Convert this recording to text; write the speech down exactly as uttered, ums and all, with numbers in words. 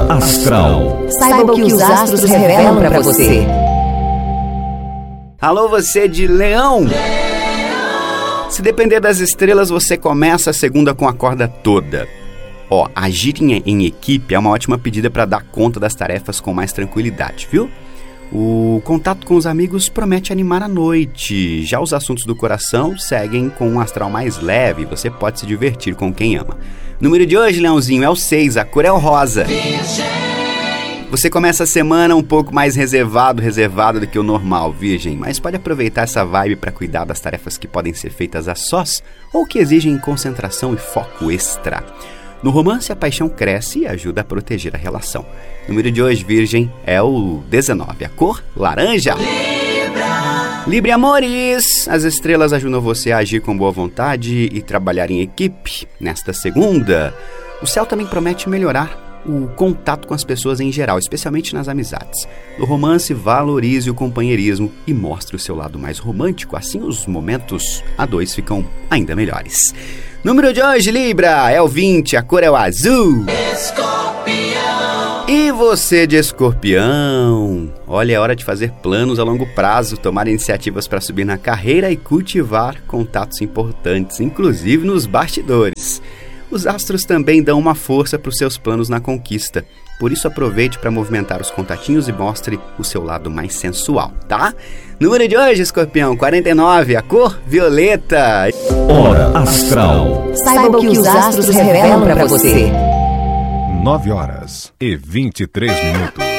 Hora Astral. Saiba o que os astros revelam para você. Alô, você de Leão. Leão! Se depender das estrelas, você começa a segunda com a corda toda. Ó, agir em, em equipe é uma ótima pedida para dar conta das tarefas com mais tranquilidade, viu? O contato com os amigos promete animar a noite. Já os assuntos do coração seguem com um astral mais leve. Você pode se divertir com quem ama. O número de hoje, Leãozinho, é o seis. A cor é o rosa. Você começa a semana um pouco mais reservado, reservado do que o normal, Virgem. Mas pode aproveitar essa vibe para cuidar das tarefas que podem ser feitas a sós ou que exigem concentração e foco extra. No romance, a paixão cresce e ajuda a proteger a relação. O número de hoje, Virgem, é o dezenove. A cor, laranja. Libra. Libra, amores. As estrelas ajudam você a agir com boa vontade e trabalhar em equipe. Nesta segunda, o céu também promete melhorar o contato com as pessoas em geral, especialmente nas amizades. No romance, valorize o companheirismo e mostre o seu lado mais romântico. Assim, os momentos a dois ficam ainda melhores. Número de hoje, Libra, é o vinte, a cor é o azul. Escorpião. E você de Escorpião? Olha, é hora de fazer planos a longo prazo, tomar iniciativas para subir na carreira e cultivar contatos importantes, inclusive nos bastidores. Os astros também dão uma força para os seus planos na conquista. Por isso, aproveite para movimentar os contatinhos e mostre o seu lado mais sensual, tá? Número de hoje, Escorpião, quarenta e nove, a cor violeta. Hora Astral. Saiba o que os astros revelam para você. nove horas e vinte e três minutos.